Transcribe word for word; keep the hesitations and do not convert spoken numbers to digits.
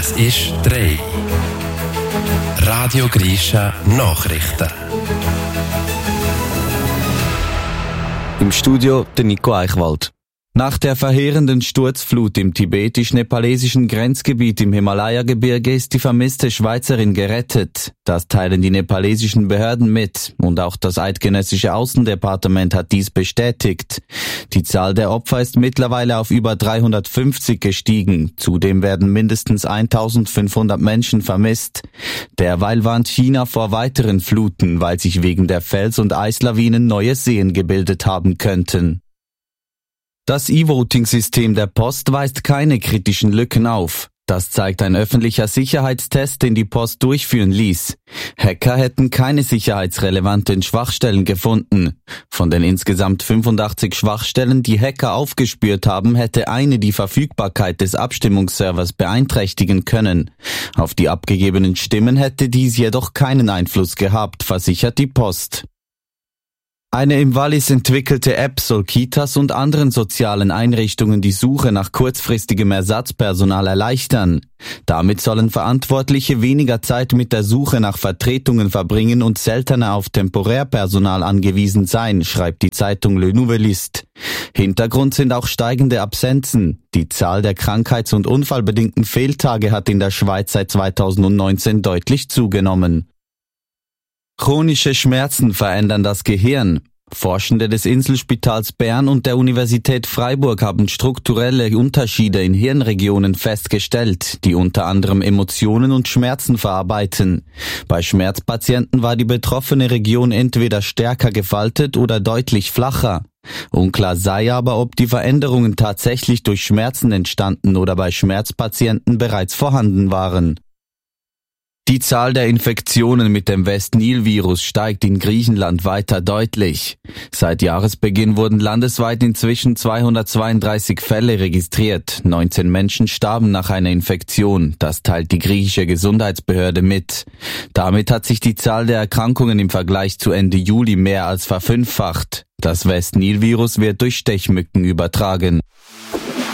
Es ist drei. Radio Grisha Nachrichten. Im Studio der Nico Eichwald. Nach der verheerenden Sturzflut im tibetisch-nepalesischen Grenzgebiet im Himalaya-Gebirge ist die vermisste Schweizerin gerettet. Das teilen die nepalesischen Behörden mit und auch das eidgenössische Außendepartement hat dies bestätigt. Die Zahl der Opfer ist mittlerweile auf über dreihundertfünfzig gestiegen. Zudem werden mindestens eintausendfünfhundert Menschen vermisst. Derweil warnt China vor weiteren Fluten, weil sich wegen der Fels- und Eislawinen neue Seen gebildet haben könnten. Das E-Voting-System der Post weist keine kritischen Lücken auf. Das zeigt ein öffentlicher Sicherheitstest, den die Post durchführen ließ. Hacker hätten keine sicherheitsrelevanten Schwachstellen gefunden. Von den insgesamt fünfundachtzig Schwachstellen, die Hacker aufgespürt haben, hätte eine die Verfügbarkeit des Abstimmungsservers beeinträchtigen können. Auf die abgegebenen Stimmen hätte dies jedoch keinen Einfluss gehabt, versichert die Post. Eine im Wallis entwickelte App soll Kitas und anderen sozialen Einrichtungen die Suche nach kurzfristigem Ersatzpersonal erleichtern. Damit sollen Verantwortliche weniger Zeit mit der Suche nach Vertretungen verbringen und seltener auf Temporärpersonal angewiesen sein, schreibt die Zeitung Le Nouvelliste. Hintergrund sind auch steigende Absenzen. Die Zahl der krankheits- und unfallbedingten Fehltage hat in der Schweiz seit zweitausendneunzehn deutlich zugenommen. Chronische Schmerzen verändern das Gehirn. Forschende des Inselspitals Bern und der Universität Freiburg haben strukturelle Unterschiede in Hirnregionen festgestellt, die unter anderem Emotionen und Schmerzen verarbeiten. Bei Schmerzpatienten war die betroffene Region entweder stärker gefaltet oder deutlich flacher. Unklar sei aber, ob die Veränderungen tatsächlich durch Schmerzen entstanden oder bei Schmerzpatienten bereits vorhanden waren. Die Zahl der Infektionen mit dem West-Nil-Virus steigt in Griechenland weiter deutlich. Seit Jahresbeginn wurden landesweit inzwischen zweihundertzweiunddreißig Fälle registriert. neunzehn Menschen starben nach einer Infektion. Das teilt die griechische Gesundheitsbehörde mit. Damit hat sich die Zahl der Erkrankungen im Vergleich zu Ende Juli mehr als verfünffacht. Das West-Nil-Virus wird durch Stechmücken übertragen.